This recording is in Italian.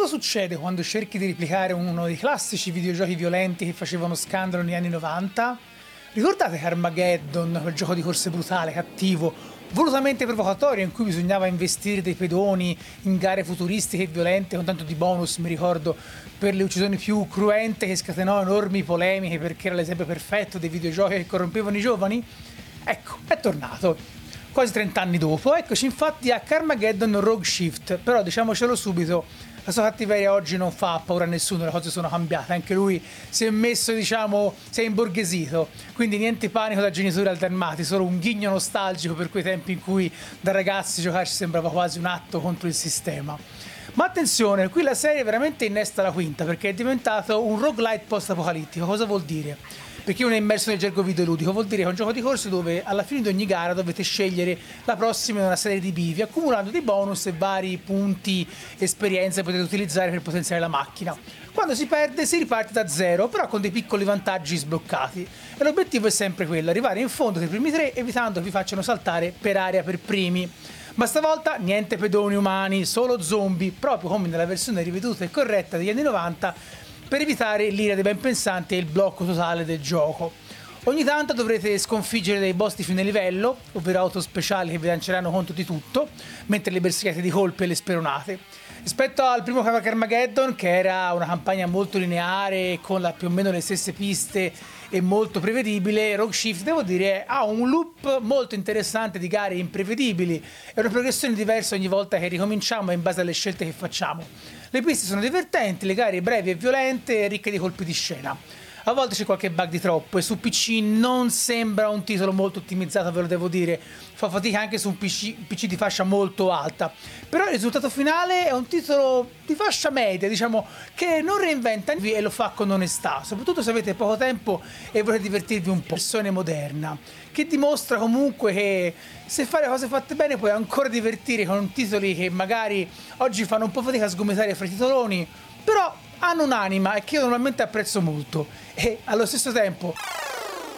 Cosa succede quando cerchi di replicare uno dei classici videogiochi violenti che facevano scandalo negli anni 90? Ricordate Carmageddon, quel gioco di corse brutale, cattivo, volutamente provocatorio in cui bisognava investire dei pedoni in gare futuristiche e violente con tanto di bonus, mi ricordo, per le uccisioni più cruente che scatenò enormi polemiche perché era l'esempio perfetto dei videogiochi che corrompevano i giovani? Ecco, è tornato. Quasi 30 anni dopo, eccoci infatti a Carmageddon Rogue Shift, però diciamocelo subito, la sua cattiveria oggi non fa paura a nessuno, le cose sono cambiate, anche lui si è messo, diciamo, si è imborghesito, quindi niente panico da genitori alternati, solo un ghigno nostalgico per quei tempi in cui da ragazzi giocarci sembrava quasi un atto contro il sistema. Ma attenzione, qui la serie veramente innesta la quinta perché è diventato un roguelite post-apocalittico. Cosa vuol dire? Perché uno è immerso nel gergo videoludico, vuol dire che è un gioco di corse dove alla fine di ogni gara dovete scegliere la prossima in una serie di bivi, accumulando dei bonus e vari punti, esperienze che potete utilizzare per potenziare la macchina. Quando si perde si riparte da zero, però con dei piccoli vantaggi sbloccati. E l'obiettivo è sempre quello, arrivare in fondo tra i primi tre, evitando che vi facciano saltare per aria per primi. Ma stavolta niente pedoni umani, solo zombie, proprio come nella versione riveduta e corretta degli anni 90, per evitare l'ira dei ben pensanti e il blocco totale del gioco. Ogni tanto dovrete sconfiggere dei boss di fine livello, ovvero auto speciali che vi lanceranno contro di tutto, mentre le bersagliate di colpi e le speronate. Rispetto al primo Carmageddon, che era una campagna molto lineare, con più o meno le stesse piste e molto prevedibile, Rogue Shift, devo dire, ha un loop molto interessante di gare imprevedibili e una progressione diversa ogni volta che ricominciamo in base alle scelte che facciamo. Le piste sono divertenti, le gare brevi e violente e ricche di colpi di scena. A volte c'è qualche bug di troppo e su PC non sembra un titolo molto ottimizzato, ve lo devo dire, fa fatica anche su un PC di fascia molto alta, però il risultato finale è un titolo di fascia media, diciamo, che non reinventa e lo fa con onestà, soprattutto se avete poco tempo e volete divertirvi un po'. Versione moderna, che dimostra comunque che se fare cose fatte bene puoi ancora divertire con titoli che magari oggi fanno un po' fatica a sgomitare fra i titoloni, però hanno un'anima e che io normalmente apprezzo molto e allo stesso tempo